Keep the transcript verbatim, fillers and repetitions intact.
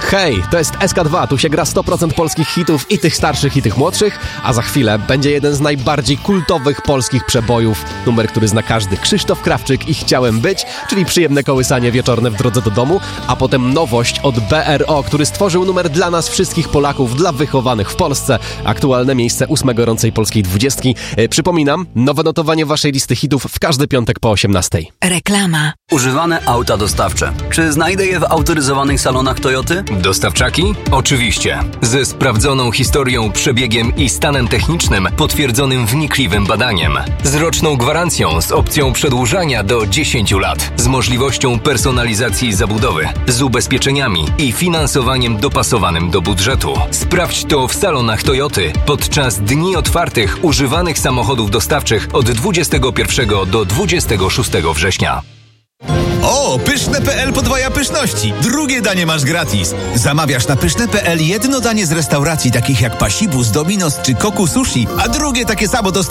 Hej, to jest S K dwa, tu się gra sto procent polskich hitów i tych starszych i tych młodszych, a za chwilę będzie jeden z najbardziej kultowych polskich przebojów, numer, który zna każdy, Krzysztof Krawczyk i Chciałem być, czyli przyjemne kołysanie wieczorne w drodze do domu, a potem nowość od B R O, który stworzył numer dla nas wszystkich Polaków, dla wychowanych w Polsce. Aktualne miejsce ósme gorącej polskiej dwudziestki. E, przypominam, nowe notowanie waszej listy hitów w każdy piątek po osiemnastej. Reklama. Używane auta dostawcze. Czy znajdę je w autoryzowanych salonach Toyoty? Dostawczaki? Oczywiście. Ze sprawdzoną historią, przebiegiem i stanem technicznym potwierdzonym wnikliwym badaniem. Z roczną gwarancją z opcją przedłużania do dziesięciu lat. Z możliwością personalizacji zabudowy. Z ubezpieczeniami i finansowaniem dopasowanym do budżetu. Sprawdź to w salonach Toyoty podczas dni otwartych używanych samochodów dostawczych od dwudziestego pierwszego do dwudziestego szóstego września. O, pyszne kropka p l podwaja pyszności. Drugie danie masz gratis. Zamawiasz na pyszne kropka p l jedno danie z restauracji takich jak Pasibus, Dominos czy Koku Sushi, a drugie takie samo dostajesz